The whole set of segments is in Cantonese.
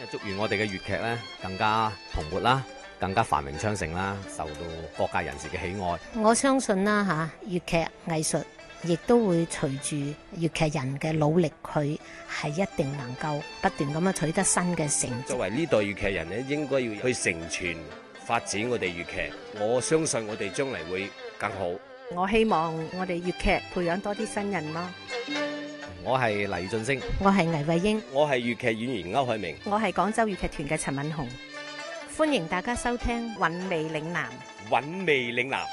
祝願我哋嘅粵劇咧更加蓬勃啦，更加繁榮昌盛啦，受到各界人士嘅喜愛。 我相信啦嚇，粵劇藝術亦都會隨住粵劇人嘅努力，佢係一定能夠不斷咁樣取得新嘅成績。 作為呢代粵劇人咧，應該要去承傳發展我哋粵劇。我相信我哋將來會更好。 我希望我哋粵劇培養多啲新人咯。 我係黎俊升， 我係倪慧英， 我係粵劇演員歐海明， 我係廣州粵劇團嘅陳敏紅。 歡迎大家收聽《 韻味嶺南》。 韻味嶺南。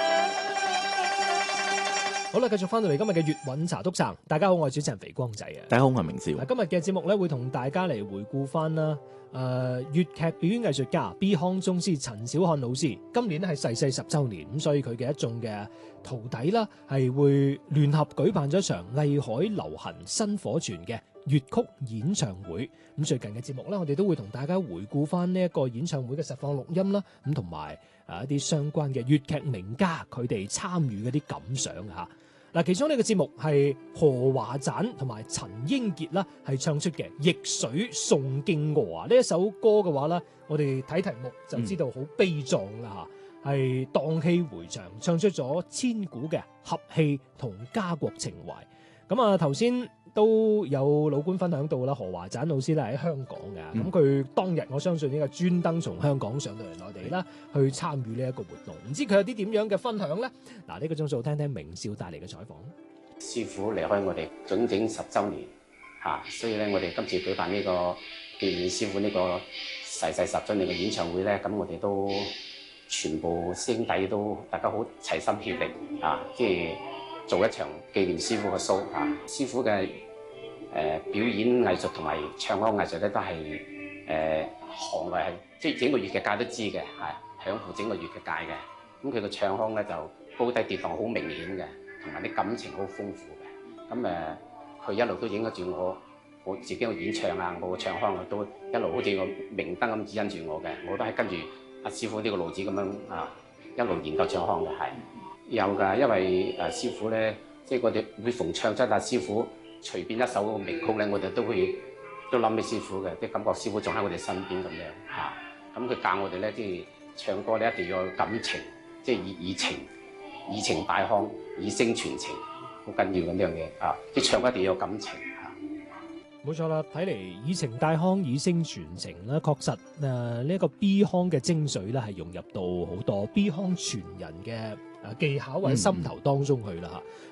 好啦，繼續翻到嚟今日嘅粵韻茶篤撐。大家好，我係主持人肥光仔啊。 大家好，我係明少。 今日嘅節目咧會同大家嚟回顧翻啦。粵劇表演藝術家 B 康宗師陳小漢老師，今年咧係逝世10週年，咁所以佢嘅一眾嘅徒弟啦係會聯合舉辦咗一場藝海流行薪火傳嘅粵曲演唱會。咁最近嘅節目咧，我哋都會同大家回顧翻呢一個演唱會嘅實況錄音啦，咁同埋一啲相關嘅粵劇名家佢哋參與嗰啲感想嚇。嗱，其中呢個節目係何華盞同埋陳英傑啦，係唱出嘅《逆水送荊軻》啊！呢一首歌嘅話咧，我哋睇題目就知道好悲壯啦嚇，係蕩氣迴腸，唱出咗千古嘅俠氣同家國情懷。咁啊，頭先都有老官分享到啦，何華盞老師咧喺香港嘅，咁佢當日我相信呢個專登從香港上到嚟內地啦，去參與呢一個活動，唔知佢有啲點樣嘅分享咧？嗱，呢個鐘數聽聽明少帶嚟嘅採訪。 師傅離開我哋整整10週年嚇，所以咧我哋今次舉辦呢個紀念師傅呢個逝世10週年嘅演唱會咧，咁我哋都全部師兄弟都大家好齊心協力啊，即係做一場紀念師傅嘅 show 嚇。師傅嘅表演藝術同埋唱歌藝術咧，都係行內係即係整個粵劇界都知嘅，係享負整個粵劇界嘅。咁佢嘅唱腔咧就高低跌宕好明顯嘅，同埋啲感情好豐富嘅。咁佢一路都影得住我自己嘅演唱啊，我嘅唱腔啊，都一路好似個明燈咁指引住我嘅。我都係跟住阿師傅呢個路子咁樣啊，一路研究唱腔嘅係。有㗎，因為師傅咧，即係我哋每逢唱出阿師傅隨便一首名曲咧，我哋都諗起師傅嘅，啲感覺師傅仲喺我哋身邊咁樣嚇。咁佢教我哋咧，即係唱歌咧一定要有感情，即係以情帶腔，以聲傳情，好緊要咁樣嘢啊！即係唱一定要有感情嚇。 冇錯啦，睇嚟以情帶腔，以聲傳情啦，確實呢一個 B 康嘅精髓咧係融入到好多 B 康傳人嘅技巧或者心頭當中去啦嚇。